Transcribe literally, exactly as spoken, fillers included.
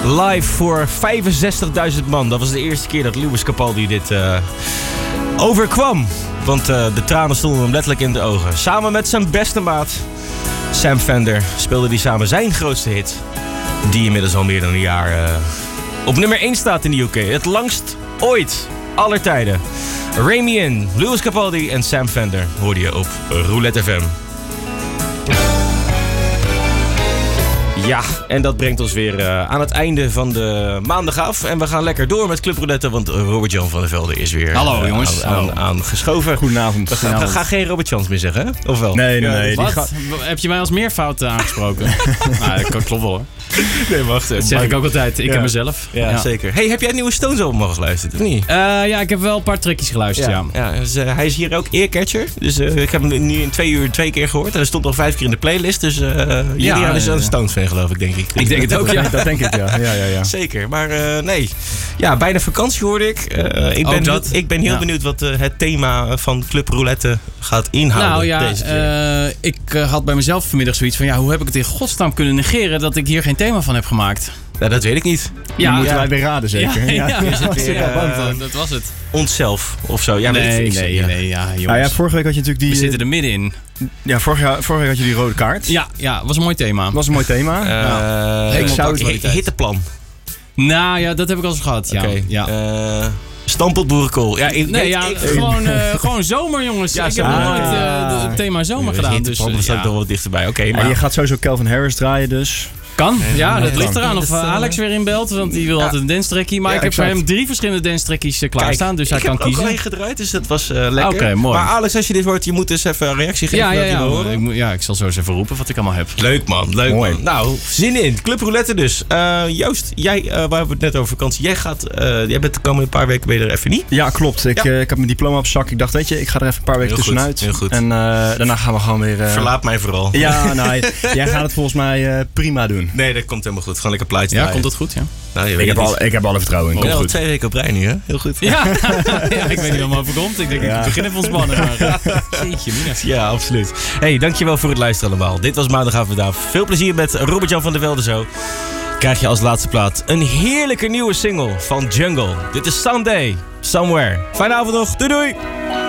live voor vijfenzestigduizend man. Dat was de eerste keer dat Lewis Capaldi dit uh, overkwam. Want uh, de tranen stonden hem letterlijk in de ogen. Samen met zijn beste maat, Sam Fender, speelde hij samen zijn grootste hit. Die inmiddels al meer dan een jaar uh, op nummer één staat in de U K. Het langst ooit, aller tijden. Remy In, Lewis Capaldi en Sam Fender hoorde je op Roulette F M. Ja, en dat brengt ons weer uh, aan het einde van de maandag af. En we gaan lekker door met Club Roulette, want Robert-Jan van der Velde is weer Hallo, uh, jongens. aan, aan, aan geschoven. Goedenavond. We gaan, we gaan geen Robert-Jans meer zeggen, hè? Of wel? Nee, nee, nee. Wat? Die ga... Heb je mij als meerfout uh, aangesproken? Nou, dat klopt wel, hoor. Nee, wacht. Dat zeg ik ook altijd. Ik ja. en mezelf. Ja, ja, zeker. Hey, heb jij het nieuwe Stones album al geluisterd, of niet? Uh, ja, ik heb wel een paar trekjes geluisterd, ja. ja. ja dus, uh, hij is hier ook earcatcher. Dus uh, ik heb hem nu in twee uur twee keer gehoord. En hij stond al vijf keer in de playlist. Dus uh, Julian ja, is een Stones fan, geloof ik, denk ik. Ik denk het ook, ja. Dat denk ik, ja. ja, ja, ja. Zeker, maar uh, nee. Ja, bijna vakantie hoorde ik. Uh, ik, ben, dat. ik ben heel ja. benieuwd wat uh, het thema van Club Roulette gaat inhouden. Nou ja, deze keer. Uh, ik uh, had bij mezelf vanmiddag zoiets van... ja, hoe heb ik het in godsnaam kunnen negeren dat ik hier geen thema van heb gemaakt? Ja, dat weet ik niet. Ja, moeten ja. wij weer raden, zeker. Ja, ja. Is het weer, ja, uh, dat was het. Onszelf of zo? Ja, nee, ik, nee, ja. nee, ja, jongens. Nou ja, vorige week had je natuurlijk die... We zitten er middenin. Ja, vorig, jaar, vorige week had je die rode kaart. Ja, ja, was een mooi thema. Dat was een mooi thema. Uh, ja. Ik zou het hitteplan. Nou ja, dat heb ik al eens gehad. Ja. Okay. Ja. Uh, Stampot boerenkool. Ja, ik nee, weet, ja, ik, gewoon, uh, gewoon zomer, jongens. Ja, ik zomer. heb nog nooit uh, Ah. het thema zomer ja, gedaan. Dus, dat uh, staat ja. toch wel dichterbij. Oké, okay, maar ja, je gaat sowieso Calvin Harris draaien, dus... Kan, ja, dat kan. ligt eraan of uh, Alex weer inbelt, want die wil ja. altijd een dance trackie. Maar Ja, ik heb exact. voor hem drie verschillende dance trackies uh, klaarstaan, dus hij kan kiezen. Ik heb kiezen. ook al één gedraaid, dus dat was uh, lekker. Oké, okay, mooi. Maar Alex, als je dit hoort, je moet dus even een reactie geven. Ja, ja, je ja, horen. ik, moet, ja, ik zal zo eens even roepen wat ik allemaal heb. Leuk man, leuk mooi. man. Nou, zin in. Club Roulette dus. Uh, Joost, jij, uh, waar hebben we het net over vakantie. Jij gaat, uh, jij bent de komende paar weken ben je er even niet. Ja, klopt. Ik, Ja. uh, ik heb mijn diploma op zak. Ik dacht, weet je, ik ga er even een paar weken Heel tussenuit. Goed, heel goed. En uh, daarna gaan we gewoon weer... Uh... Verlaat mij vooral. Ja, nou, jij gaat het volgens mij uh, prima doen. Nee, dat komt helemaal goed. Gewoon lekker plaatje. Ja, draaien. komt dat goed, ja? Nou, je Ik weet heb, het al, ik heb alle vertrouwen in. niet. Komt Ik ben al goed. twee weken op rij nu, hè? Heel goed. Ja, ja ik weet niet helemaal overkomt. Ik denk, Ja. ik begin even ontspannen. Maar, uh, jeetje, mina. Ja, absoluut. Hey, dankjewel voor het luisteren allemaal. Dit was Maandagavond Daaf. Veel plezier met Robert-Jan van der Velde zo. Krijg je als laatste plaat een heerlijke nieuwe single van Jungle. Dit is Sunday, Somewhere. Fijne avond nog. Doei doei!